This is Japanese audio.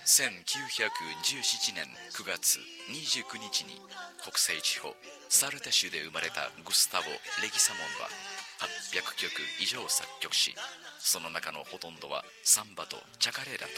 1917年9月29日に北西地方サルタ州で生まれたグスタボ・レギサモンは800曲以上作曲し、その中のほとんどはサンバとチャカレーラと